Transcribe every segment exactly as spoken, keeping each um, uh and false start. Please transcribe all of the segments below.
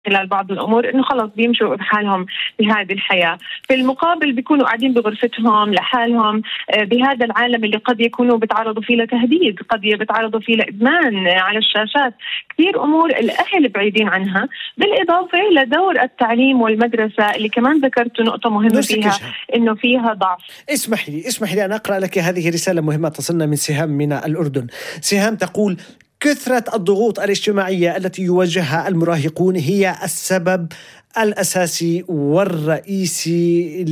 خلال بعض الأمور إنه خلص بيمشوا بحالهم بهذه الحياة. في المقابل بيكونوا قاعدين بغرفتهم لحالهم بهذا العالم اللي قد يكونوا بتعرضوا فيه لتهديد، قد بتعرضوا فيه لإدمان على الشاشات، كثير أمور الأهل بعيدين عنها، بالإضافة لدور التعليم والمدرسة اللي كمان ذكرت نقطة مهمة فيها إنه فيها ضعف. اسمحي لي اسمحي لي أن أقرأ لك هذه رسالة مهمة تصلنا من سهام من الأردن. سهام تقول: كثرة الضغوط الاجتماعية التي يواجهها المراهقون هي السبب الأساسي والرئيسي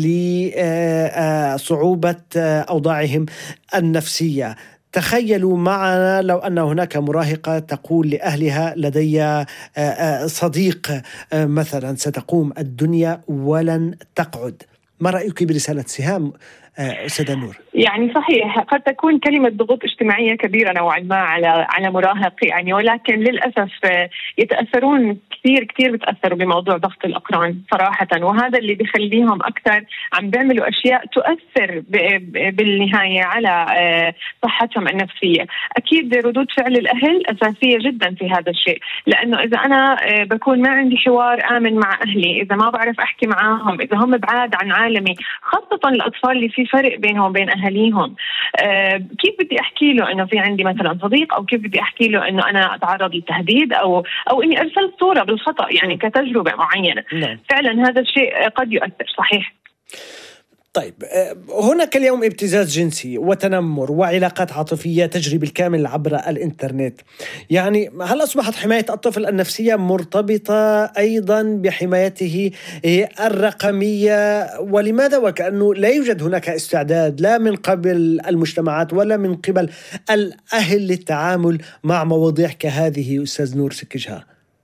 لصعوبة أوضاعهم النفسية. تخيلوا معنا لو أن هناك مراهقة تقول لأهلها: لدي صديق مثلا، ستقوم الدنيا ولن تقعد. ما رأيك برسالة سهام أستاذة نور؟ يعني صحيح قد تكون كلمة ضغوط اجتماعية كبيرة نوعا ما على على مراهق يعني، ولكن للأسف يتأثرون كثير كثير بتأثروا بموضوع ضغط الأقران صراحة، وهذا اللي بيخليهم أكثر عم بيعملوا أشياء تؤثر بالنهاية على صحتهم النفسية. أكيد ردود فعل الأهل أساسية جدا في هذا الشيء، لأنه إذا أنا بكون ما عندي حوار آمن مع أهلي، إذا ما بعرف أحكي معاهم، إذا هم بعاد عن عالمي، خاصة الأطفال اللي في فرق بينهم وبين أهاليهم، أه كيف بدي أحكي له إنه في عندي مثلا صديق، أو كيف بدي أحكي له إنه أنا أتعرض للتهديد، أو أو إني أرسلت صورة بالخطأ يعني كتجربة معينة. نعم. فعلا هذا الشيء قد يؤثر. صحيح. طيب، هناك اليوم ابتزاز جنسي وتنمر وعلاقات عاطفية تجري بالكامل عبر الإنترنت. يعني هل أصبحت حماية الطفل النفسية مرتبطة أيضا بحمايته الرقمية؟ ولماذا وكأنه لا يوجد هناك استعداد لا من قبل المجتمعات ولا من قبل الأهل للتعامل مع مواضيع كهذه أستاذ نور سكجها؟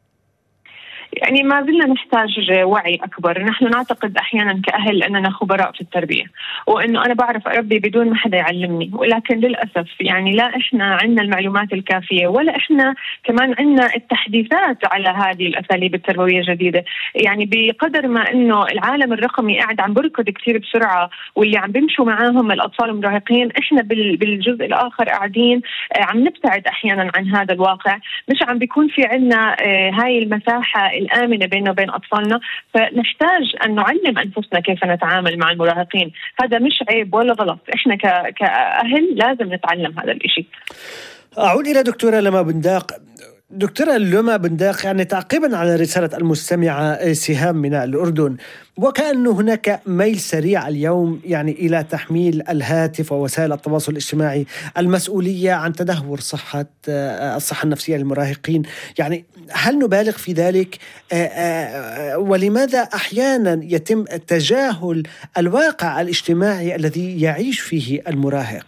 يعني ما زلنا نحتاج وعي أكبر. نحن نعتقد أحيانا كأهل أننا خبراء في التربية، وأنه أنا بعرف أربي بدون ما حدا يعلمني، ولكن للأسف يعني لا إحنا عندنا المعلومات الكافية، ولا إحنا كمان عندنا التحديثات على هذه الأساليب التربوية الجديدة. يعني بقدر ما أنه العالم الرقمي قاعد عم بركض كتير بسرعة، واللي عم بيمشوا معاهم الأطفال المراهقين، إحنا بالجزء الآخر قاعدين عم نبتعد أحيانا عن هذا الواقع، مش عم بيكون في عندنا هاي المساحة الآمنة بيننا وبين أطفالنا. فنحتاج أن نعلم أنفسنا كيف نتعامل مع المراهقين. هذا مش عيب ولا غلط، إحنا كأهل لازم نتعلم هذا الإشي. أعود إلى دكتورة لما بنداق. دكتورة لما بنداق، يعني تعقيبا على رسالة المستمعة سهام من الأردن، وكأن هناك ميل سريع اليوم يعني إلى تحميل الهاتف ووسائل التواصل الاجتماعي المسؤولية عن تدهور صحة الصحة النفسية للمراهقين. يعني هل نبالغ في ذلك؟ ولماذا أحيانا يتم تجاهل الواقع الاجتماعي الذي يعيش فيه المراهق؟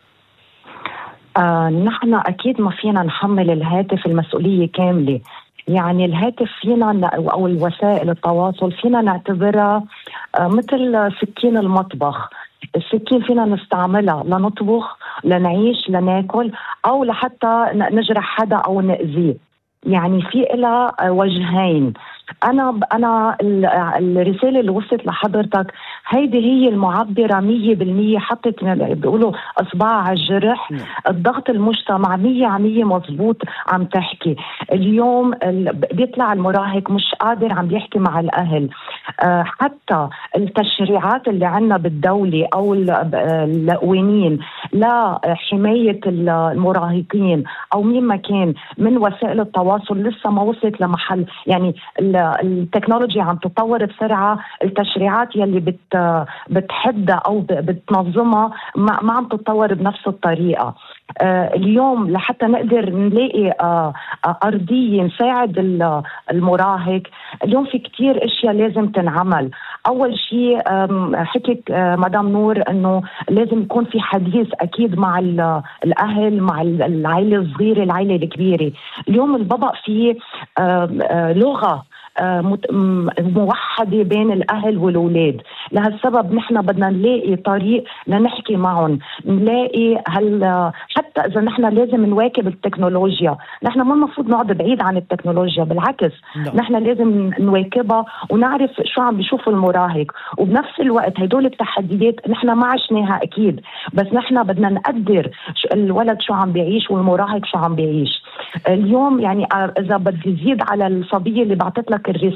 آه نحن أكيد ما فينا نحمل الهاتف المسؤولية كاملة. يعني الهاتف فينا أو الوسائل التواصل فينا نعتبرها آه مثل سكين المطبخ. السكين فينا نستعملها لنطبخ، لنعيش، لناكل، أو لحتى نجرح حدا أو نأذيه. يعني في لها وجهين. أنا أنا الرسالة اللي وصلت لحضرتك هيدي هي المعبرة مية بالمية. حطت بيقولوا أصبع على الجرح. الضغط المجتمع مية عمية مضبوط عم تحكي. اليوم بيطلع المراهق مش قادر عم بيحكي مع الأهل. حتى التشريعات اللي عنا بالدولة أو القوانين لحماية المراهقين أو مين ما كان من وسائل التواصل لسه ما وصلت لمحل. يعني التكنولوجيا عم تتطور بسرعة، التشريعات يلي بت بتحدها أو بتنظمها ما, ما عم تتطور بنفس الطريقة. آه اليوم لحتى نقدر نلاقي آه أرضية نساعد المراهق، اليوم في كتير أشياء لازم تنعمل. أول شيء حكيت آه مدام نور أنه لازم يكون في حديث أكيد مع الأهل، مع العائلة الصغيرة، العائلة الكبيرة. اليوم البابا فيه آه آه لغة موحدة بين الأهل والأولاد. لهالسبب نحن بدنا نلاقي طريق لنحكي معهم، نلاقي هل حتى إذا نحن لازم نواكب التكنولوجيا، نحن ما المفروض نقعد بعيد عن التكنولوجيا، بالعكس no. نحن لازم نواكبها ونعرف شو عم بيشوفوا المراهق، وبنفس الوقت هدول التحديات نحن ما عشناها أكيد، بس نحن بدنا نقدر الولد شو عم بيعيش والمراهق شو عم بيعيش. اليوم يعني إذا بدي زيد على الصبية اللي بعتت لك الرسالة